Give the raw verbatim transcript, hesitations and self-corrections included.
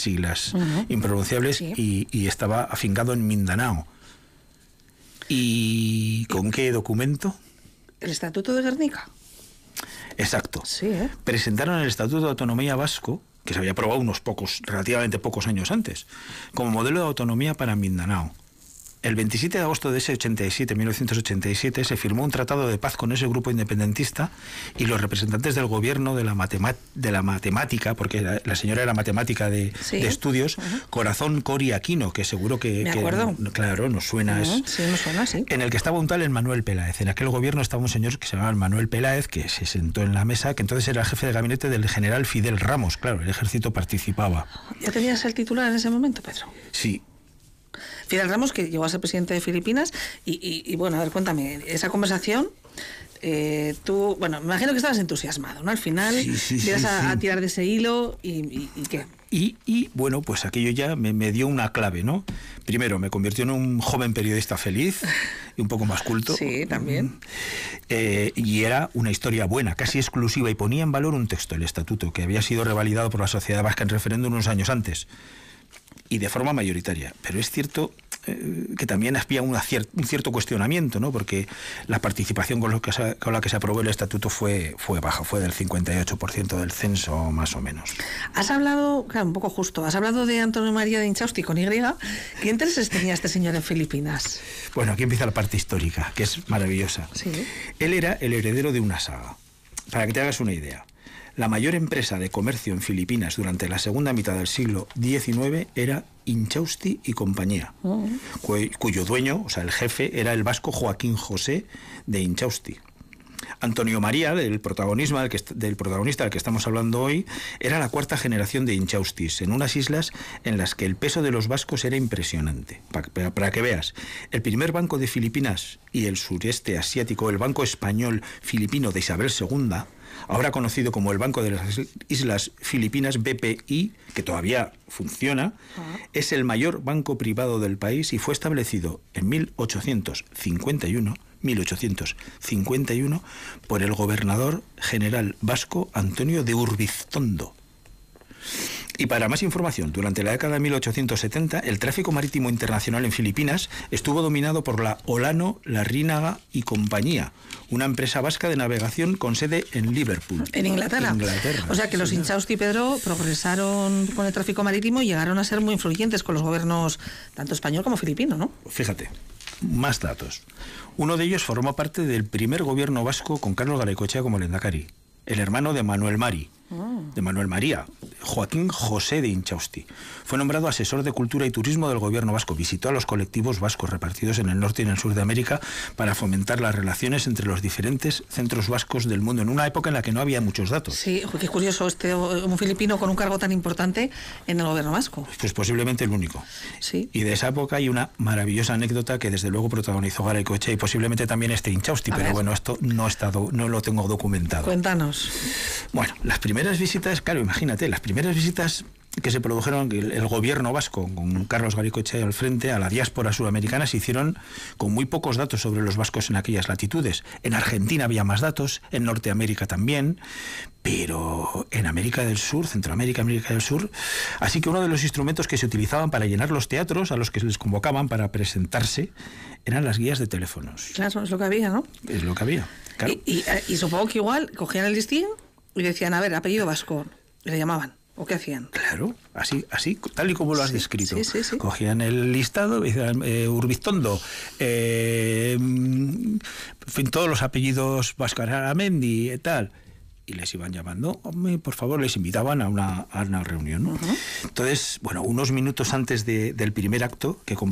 siglas uh-huh. impronunciables, sí. y, y estaba afincado en Mindanao. ¿Y con qué documento? ¿El Estatuto de Guernica? Exacto. Sí, ¿eh? Presentaron el Estatuto de Autonomía Vasco, que se había aprobado unos pocos, relativamente pocos años antes, como modelo de autonomía para Mindanao. El veintisiete de agosto de ese ochenta y siete, mil novecientos ochenta y siete, se firmó un tratado de paz con ese grupo independentista, y los representantes del gobierno de la, matemat de la matemática, porque la, la señora era matemática de, sí. de estudios, uh-huh. Corazón Cori Aquino, que seguro que... Me que acuerdo. no, claro, nos suena. Uh-huh. es, sí, nos suena, sí. En el que estaba un tal Emmanuel Peláez. En aquel gobierno estaba un señor que se llamaba Emmanuel Peláez, que se sentó en la mesa, que entonces era el jefe de gabinete del general Fidel Ramos. Claro, el ejército participaba. ¿Ya tenías el titular en ese momento, Pedro? Sí. Fidel Ramos, que llegó a ser presidente de Filipinas, y, y, y bueno, a ver, cuéntame, esa conversación, eh, tú, bueno, me imagino que estabas entusiasmado, ¿no? Al final, sí, sí, sí, ibas a, sí. a tirar de ese hilo, y, y, y ¿qué? Y, y, bueno, pues aquello ya me, me dio una clave, ¿no? Primero, me convirtió en un joven periodista feliz y un poco más culto. Sí, también. Eh, y era una historia buena, casi exclusiva, y ponía en valor un texto, el Estatuto, que había sido revalidado por la sociedad vasca en referéndum unos años antes, y de forma mayoritaria. Pero es cierto eh, que también había una cier un cierto cuestionamiento, ¿no? Porque la participación con, lo que se, con la que se aprobó el Estatuto fue, fue baja, fue del cincuenta y ocho por ciento del censo, más o menos. Has hablado, claro, un poco justo, has hablado de Antonio María de Inchausti con Y. ¿Qué intereses tenía este señor en Filipinas? Bueno, aquí empieza la parte histórica, que es maravillosa. Sí. Él era el heredero de una saga. Para que te hagas una idea, la mayor empresa de comercio en Filipinas durante la segunda mitad del siglo diecinueve era Inchausti y compañía, uh-huh. cuyo dueño, o sea, el jefe, era el vasco Joaquín José de Inchausti. Antonio María, del, protagonismo del, que, del protagonista del que estamos hablando hoy, era la cuarta generación de Inchaustis, en unas islas en las que el peso de los vascos era impresionante. Para, para que veas, el primer banco de Filipinas y el sureste asiático, el Banco Español Filipino de Isabel segunda, ahora conocido como el Banco de las Islas Filipinas, B P I, que todavía funciona, uh-huh. es el mayor banco privado del país y fue establecido en mil ochocientos cincuenta y uno por el gobernador general vasco Antonio de Urbiztondo. Y para más información, durante la década de mil ochocientos setenta, el tráfico marítimo internacional en Filipinas estuvo dominado por la Olano, Larrínaga y Compañía, una empresa vasca de navegación con sede en Liverpool. En Inglaterra. Inglaterra. O sea que los Inchausti, Pedro, progresaron con el tráfico marítimo y llegaron a ser muy influyentes con los gobiernos tanto español como filipino, ¿no? Fíjate, más datos. Uno de ellos formó parte del primer gobierno vasco con Carlos Garaikoetxea como lehendakari, el hermano de Manuel Mari, de Manuel María, Joaquín José de Inchausti. Fue nombrado asesor de Cultura y Turismo del gobierno vasco. Visitó a los colectivos vascos repartidos en el norte y en el sur de América para fomentar las relaciones entre los diferentes centros vascos del mundo, en una época en la que no había muchos datos. Sí, qué curioso, este un filipino con un cargo tan importante en el gobierno vasco. Pues posiblemente el único. Sí. Y de esa época hay una maravillosa anécdota que desde luego protagonizó Garaikoetxea y posiblemente también este Inchausti, pero bueno, esto no, está do, no lo tengo documentado. Cuéntanos. Bueno, las primeras visitas, claro, imagínate, las primeras visitas que se produjeron, el, el gobierno vasco, con Carlos Garaikoetxea al frente, a la diáspora sudamericana, se hicieron con muy pocos datos sobre los vascos en aquellas latitudes. En Argentina había más datos, en Norteamérica también, pero en América del Sur, Centroamérica, América del Sur, así que uno de los instrumentos que se utilizaban para llenar los teatros, a los que se les convocaban para presentarse, eran las guías de teléfonos. Claro, es lo que había, ¿no? Es lo que había, claro. Y, y, y supongo que igual cogían el listín y decían, a ver, apellido vasco, y le llamaban. ¿O qué hacían? Claro, así, así tal y como lo has sí, descrito. Sí, sí, sí. Cogían el listado, decían eh, Urbiztondo, eh, en fin, todos los apellidos Vascaramendi y tal, y les iban llamando, hombre, por favor, les invitaban a una, a una reunión, ¿no? Uh-huh. Entonces, bueno, unos minutos antes de, del primer acto, que como